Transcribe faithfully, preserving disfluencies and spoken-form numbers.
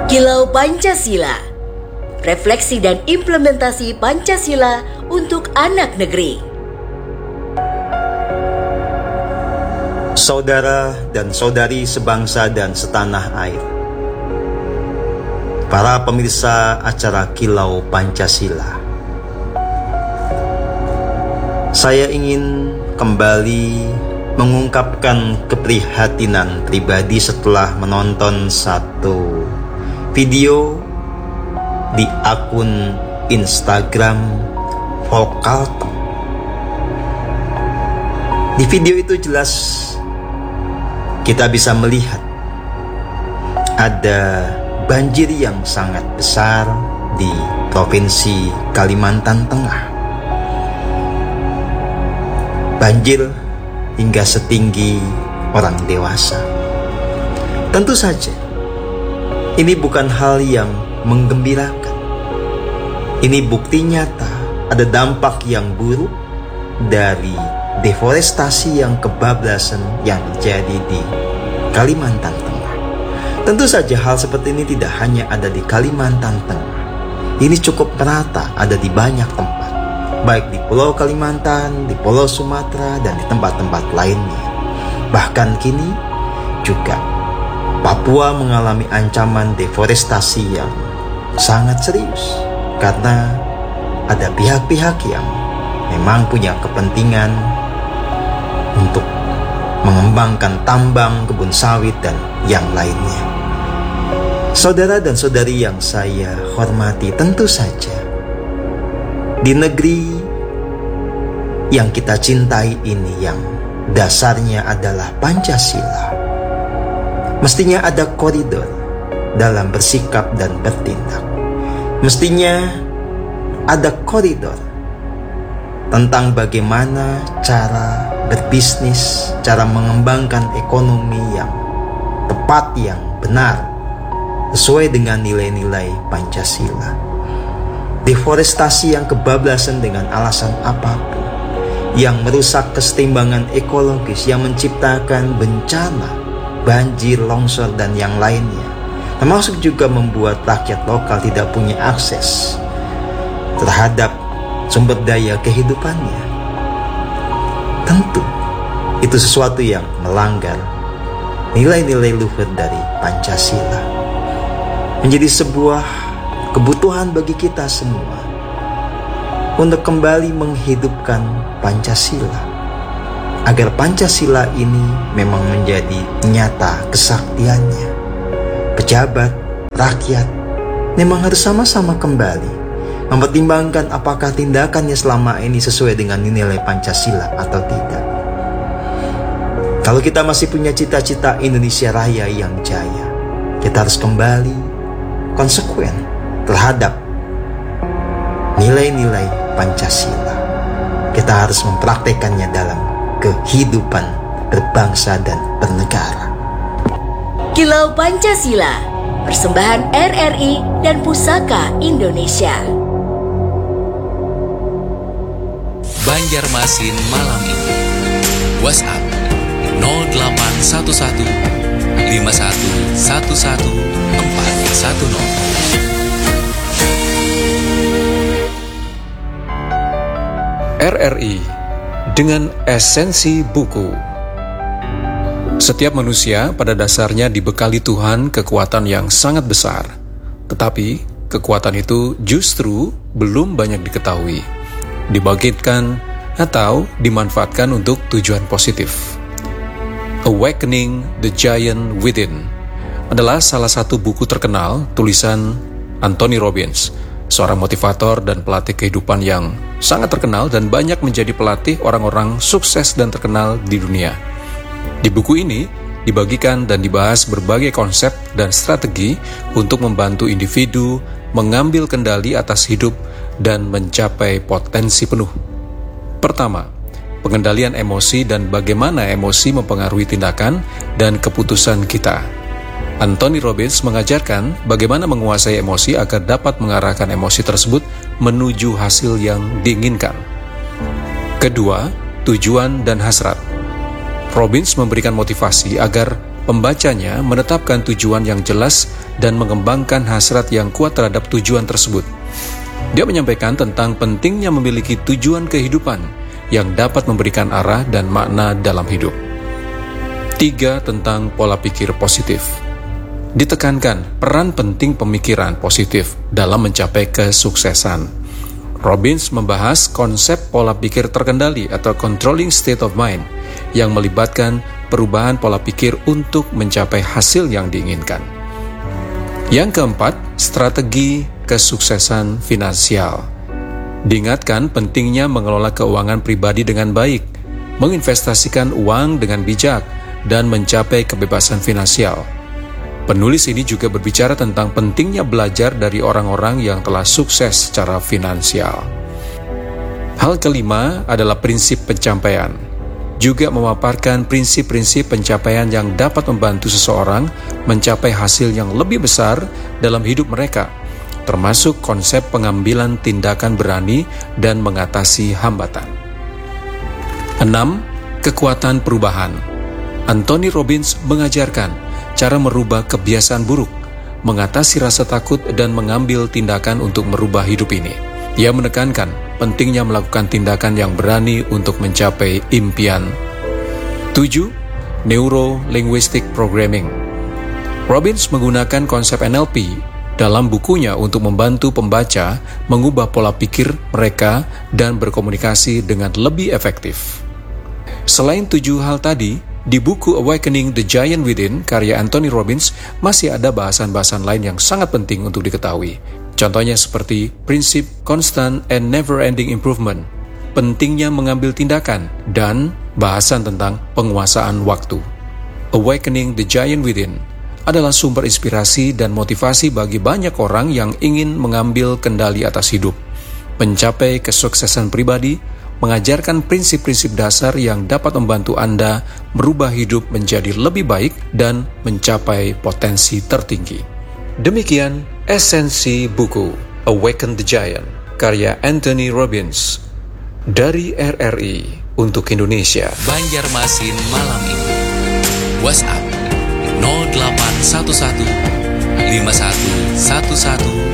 Kilau Pancasila, refleksi dan implementasi Pancasila untuk anak negeri. Saudara dan saudari sebangsa dan setanah air, para pemirsa acara Kilau Pancasila, saya ingin kembali mengungkapkan keprihatinan pribadi setelah menonton satu video di akun Instagram Volkalto. Di video itu jelas kita bisa melihat ada banjir yang sangat besar di Provinsi Kalimantan Tengah. Banjir hingga setinggi orang dewasa. Tentu saja ini bukan hal yang menggembirakan. Ini bukti nyata ada dampak yang buruk dari deforestasi yang kebablasan yang terjadi di Kalimantan Tengah. Tentu saja hal seperti ini tidak hanya ada di Kalimantan Tengah. Ini cukup merata ada di banyak tempat, baik di Pulau Kalimantan, di Pulau Sumatera, dan di tempat-tempat lainnya. Bahkan kini juga Papua mengalami ancaman deforestasi yang sangat serius karena ada pihak-pihak yang memang punya kepentingan untuk mengembangkan tambang, kebun sawit, dan yang lainnya. Saudara dan saudari yang saya hormati, tentu saja di negeri yang kita cintai ini, yang dasarnya adalah Pancasila, mestinya ada koridor dalam bersikap dan bertindak. Mestinya ada koridor tentang bagaimana cara berbisnis, cara mengembangkan ekonomi yang tepat, yang benar, sesuai dengan nilai-nilai Pancasila. Deforestasi yang kebablasan dengan alasan apapun, yang merusak keseimbangan ekologis, yang menciptakan bencana, banjir, longsor, dan yang lainnya, termasuk juga membuat rakyat lokal tidak punya akses terhadap sumber daya kehidupannya. Tentu itu sesuatu yang melanggar nilai-nilai luhur dari Pancasila. Menjadi sebuah kebutuhan bagi kita semua untuk kembali menghidupkan Pancasila, agar Pancasila ini memang menjadi nyata kesaktiannya. Pejabat, rakyat memang harus sama-sama kembali mempertimbangkan apakah tindakannya selama ini sesuai dengan nilai Pancasila atau tidak. Kalau kita masih punya cita-cita Indonesia Raya yang jaya, kita harus kembali konsekuen terhadap nilai-nilai Pancasila. Kita harus mempraktekannya dalam kehidupan berbangsa dan bernegara. Kilau Pancasila, persembahan R R I dan Pusaka Indonesia. Banjarmasin malam ini. WhatsApp nol delapan satu satu lima satu satu satu empat satu nol. R R I dengan esensi buku. Setiap manusia pada dasarnya dibekali Tuhan kekuatan yang sangat besar, tetapi kekuatan itu justru belum banyak diketahui, dibangkitkan atau dimanfaatkan untuk tujuan positif. Awakening the Giant Within adalah salah satu buku terkenal tulisan Anthony Robbins, seorang motivator dan pelatih kehidupan yang sangat terkenal dan banyak menjadi pelatih orang-orang sukses dan terkenal di dunia. Di buku ini dibagikan dan dibahas berbagai konsep dan strategi untuk membantu individu mengambil kendali atas hidup dan mencapai potensi penuh. Pertama, pengendalian emosi dan bagaimana emosi mempengaruhi tindakan dan keputusan kita. Anthony Robbins mengajarkan bagaimana menguasai emosi agar dapat mengarahkan emosi tersebut menuju hasil yang diinginkan. Kedua, tujuan dan hasrat. Robbins memberikan motivasi agar pembacanya menetapkan tujuan yang jelas dan mengembangkan hasrat yang kuat terhadap tujuan tersebut. Dia menyampaikan tentang pentingnya memiliki tujuan kehidupan yang dapat memberikan arah dan makna dalam hidup. Tiga, tentang pola pikir positif. Ditekankan peran penting pemikiran positif dalam mencapai kesuksesan. Robbins membahas konsep pola pikir terkendali atau controlling state of mind yang melibatkan perubahan pola pikir untuk mencapai hasil yang diinginkan. Yang keempat, strategi kesuksesan finansial. Diingatkan pentingnya mengelola keuangan pribadi dengan baik, menginvestasikan uang dengan bijak, dan mencapai kebebasan finansial. Penulis ini juga berbicara tentang pentingnya belajar dari orang-orang yang telah sukses secara finansial. Hal kelima adalah prinsip pencapaian. Juga memaparkan prinsip-prinsip pencapaian yang dapat membantu seseorang mencapai hasil yang lebih besar dalam hidup mereka, termasuk konsep pengambilan tindakan berani dan mengatasi hambatan. Enam, kekuatan perubahan. Anthony Robbins mengajarkan cara merubah kebiasaan buruk, mengatasi rasa takut, dan mengambil tindakan untuk merubah hidup ini. Ia menekankan pentingnya melakukan tindakan yang berani untuk mencapai impian. Tujuh, Neuro-Linguistic Programming. Robbins menggunakan konsep N L P dalam bukunya untuk membantu pembaca mengubah pola pikir mereka dan berkomunikasi dengan lebih efektif. Selain tujuh hal tadi, di buku Awakening the Giant Within, karya Anthony Robbins, masih ada bahasan-bahasan lain yang sangat penting untuk diketahui. Contohnya seperti prinsip constant and never-ending improvement, pentingnya mengambil tindakan, dan bahasan tentang penguasaan waktu. Awakening the Giant Within adalah sumber inspirasi dan motivasi bagi banyak orang yang ingin mengambil kendali atas hidup, mencapai kesuksesan pribadi, mengajarkan prinsip-prinsip dasar yang dapat membantu Anda merubah hidup menjadi lebih baik dan mencapai potensi tertinggi. Demikian esensi buku Awaken the Giant, karya Anthony Robbins, dari R R I untuk Indonesia. Banjarmasin malam ini. WhatsApp nol delapan satu satu lima satu satu satu